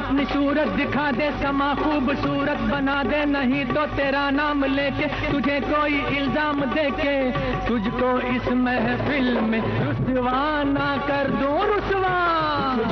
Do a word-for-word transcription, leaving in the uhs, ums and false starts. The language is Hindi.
अपनी सूरत दिखा दे, समा खूबसूरत बना दे, नहीं तो तेरा नाम लेके तुझे कोई इल्जाम देके तुझको इस महफिल में रुसवा ना कर दूं।